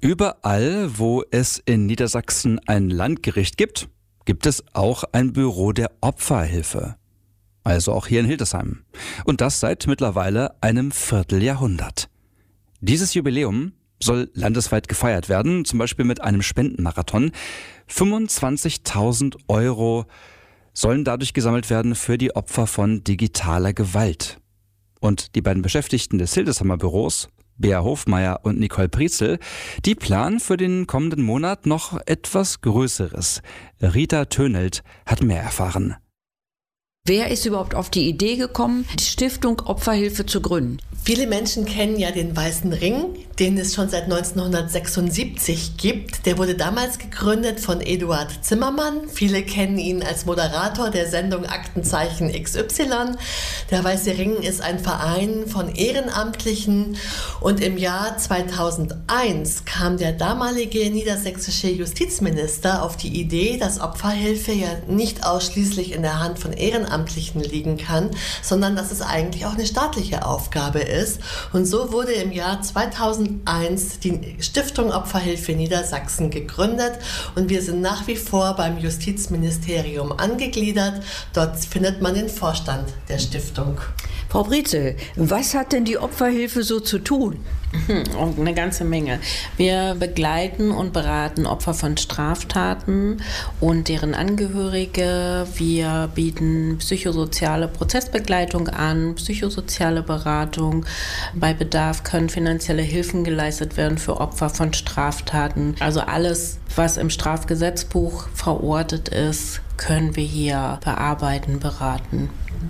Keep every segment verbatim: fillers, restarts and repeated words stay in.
Überall, wo es in Niedersachsen ein Landgericht gibt, gibt es auch ein Büro der Opferhilfe. Also auch hier in Hildesheim. Und das seit mittlerweile einem Vierteljahrhundert. Dieses Jubiläum soll landesweit gefeiert werden, zum Beispiel mit einem Spendenmarathon. fünfundzwanzigtausend Euro sollen dadurch gesammelt werden für die Opfer von digitaler Gewalt. Und die beiden Beschäftigten des Hildesheimer Büros, Bea Hofmeier und Nicole Prietzel, die planen für den kommenden Monat noch etwas Größeres. Rita Tönelt hat mehr erfahren. Wer ist überhaupt auf die Idee gekommen, die Stiftung Opferhilfe zu gründen? Viele Menschen kennen ja den Weißen Ring, den es schon seit neunzehnhundertsechsundsiebzig gibt. Der wurde damals gegründet von Eduard Zimmermann. Viele kennen ihn als Moderator der Sendung Aktenzeichen X Y. Der Weiße Ring ist ein Verein von Ehrenamtlichen. Und im Jahr zweitausendeins kam der damalige niedersächsische Justizminister auf die Idee, dass Opferhilfe ja nicht ausschließlich in der Hand von Ehrenamtlichen liegen kann, sondern dass es eigentlich auch eine staatliche Aufgabe ist. Ist. Und so wurde im Jahr zweitausendeins die Stiftung Opferhilfe Niedersachsen gegründet und wir sind nach wie vor beim Justizministerium angegliedert. Dort findet man den Vorstand der Stiftung. Frau Prietzel, was hat denn die Opferhilfe so zu tun? Und eine ganze Menge. Wir begleiten und beraten Opfer von Straftaten und deren Angehörige. Wir bieten psychosoziale Prozessbegleitung an, psychosoziale Beratung. Bei Bedarf können finanzielle Hilfen geleistet werden für Opfer von Straftaten. Also alles, was im Strafgesetzbuch verortet ist, können wir hier bearbeiten, beraten.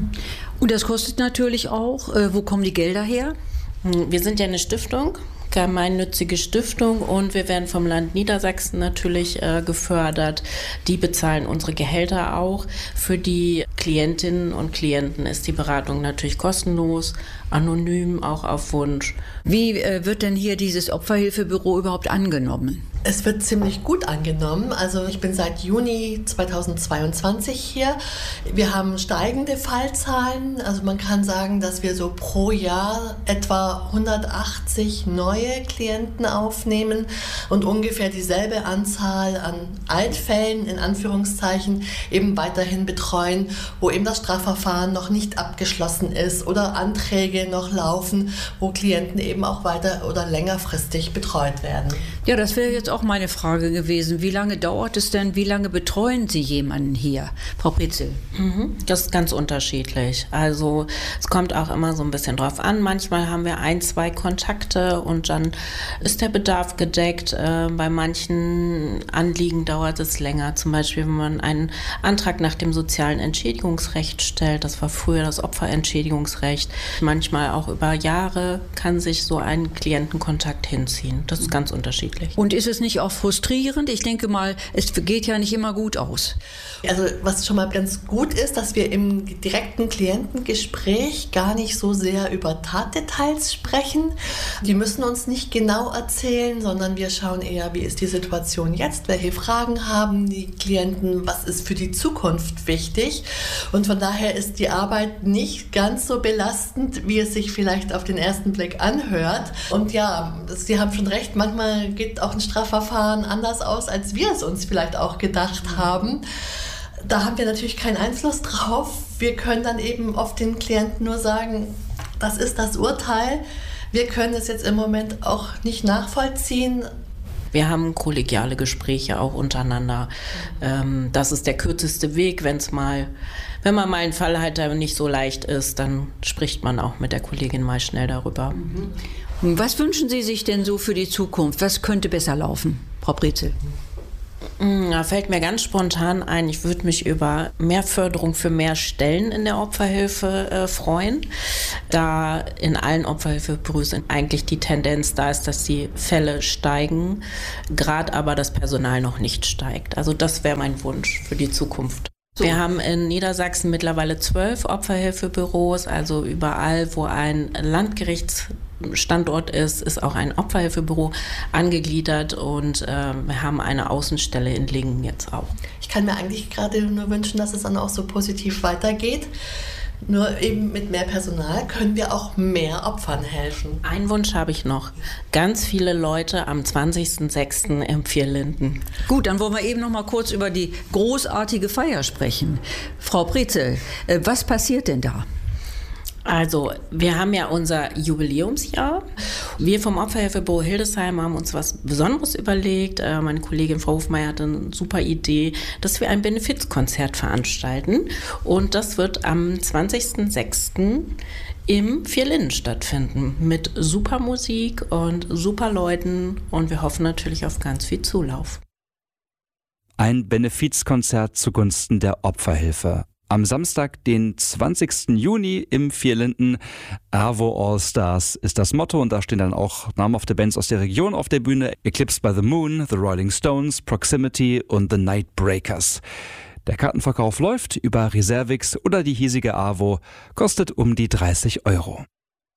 Und das kostet natürlich auch. Äh, wo kommen die Gelder her? Wir sind ja eine Stiftung, gemeinnützige Stiftung, und wir werden vom Land Niedersachsen natürlich äh, gefördert. Die bezahlen unsere Gehälter auch. Für die Klientinnen und Klienten ist die Beratung natürlich kostenlos, anonym, auch auf Wunsch. Wie äh, wird denn hier dieses Opferhilfebüro überhaupt angenommen? Es wird ziemlich gut angenommen. Also ich bin seit Juni zweitausendzweiundzwanzig hier. Wir haben steigende Fallzahlen. Also man kann sagen, dass wir so pro Jahr etwa hundertachtzig neue Klienten aufnehmen und ungefähr dieselbe Anzahl an Altfällen, in Anführungszeichen, eben weiterhin betreuen, wo eben das Strafverfahren noch nicht abgeschlossen ist oder Anträge noch laufen, wo Klienten eben auch weiter oder längerfristig betreut werden. Ja, das wäre jetzt auch meine Frage gewesen. Wie lange dauert es denn? Wie lange betreuen Sie jemanden hier, Frau Prietzel? Mhm, das ist ganz unterschiedlich. Also es kommt auch immer so ein bisschen drauf an. Manchmal haben wir ein, zwei Kontakte und dann ist der Bedarf gedeckt. Äh, bei manchen Anliegen dauert es länger. Zum Beispiel, wenn man einen Antrag nach dem sozialen Entschädigungsrecht stellt. Das war früher das Opferentschädigungsrecht. Manchmal auch über Jahre kann sich so ein Klientenkontakt hinziehen. Das ist ganz unterschiedlich. Und ist es nicht auch frustrierend? Ich denke mal, es geht ja nicht immer gut aus. Also was schon mal ganz gut ist, dass wir im direkten Klientengespräch gar nicht so sehr über Tatdetails sprechen. Die müssen uns nicht genau erzählen, sondern wir schauen eher, wie ist die Situation jetzt, welche Fragen haben die Klienten, was ist für die Zukunft wichtig. Und von daher ist die Arbeit nicht ganz so belastend, wie es sich vielleicht auf den ersten Blick anhört. Und ja, Sie haben schon recht, manchmal geht auch ein Strafverfahren anders aus, als wir es uns vielleicht auch gedacht haben. Da haben wir natürlich keinen Einfluss drauf. Wir können dann eben oft den Klienten nur sagen, das ist das Urteil. Wir können es jetzt im Moment auch nicht nachvollziehen. Wir haben kollegiale Gespräche auch untereinander. Ähm, das ist der kürzeste Weg, wenn's mal, wenn man mal einen Fall hat, der nicht so leicht ist, dann spricht man auch mit der Kollegin mal schnell darüber. Mhm. Was wünschen Sie sich denn so für die Zukunft? Was könnte besser laufen, Frau Prietzel? Da fällt mir ganz spontan ein, ich würde mich über mehr Förderung für mehr Stellen in der Opferhilfe äh, freuen, da in allen Opferhilfebüros eigentlich die Tendenz da ist, dass die Fälle steigen, gerade aber das Personal noch nicht steigt. Also das wäre mein Wunsch für die Zukunft. So. Wir haben in Niedersachsen mittlerweile zwölf Opferhilfebüros, also überall, wo ein Landgerichtsstandort ist, ist auch ein Opferhilfebüro angegliedert und äh, wir haben eine Außenstelle in Lingen jetzt auch. Ich kann mir eigentlich gerade nur wünschen, dass es dann auch so positiv weitergeht. Nur eben mit mehr Personal können wir auch mehr Opfern helfen. Einen Wunsch habe ich noch. Ganz viele Leute am zwanzigsten sechsten im Vierlinden. Gut, dann wollen wir eben noch mal kurz über die großartige Feier sprechen. Frau Prezel, äh, was passiert denn da? Also, wir haben ja unser Jubiläumsjahr. Wir vom Opferhilfebüro Hildesheim haben uns was Besonderes überlegt. Meine Kollegin Frau Hofmeier hatte eine super Idee, dass wir ein Benefizkonzert veranstalten. Und das wird am zwanzigsten sechsten im Vierlinden stattfinden. Mit super Musik und super Leuten. Und wir hoffen natürlich auf ganz viel Zulauf. Ein Benefizkonzert zugunsten der Opferhilfe. Am Samstag, den zwanzigsten Juni im Vierlinden. AWO All Stars ist das Motto und da stehen dann auch namhafte Bands aus der Region auf der Bühne. Eclipse by the Moon, The Rolling Stones, Proximity und The Nightbreakers. Der Kartenverkauf läuft über Reservix oder die hiesige AWO, kostet um die dreißig Euro.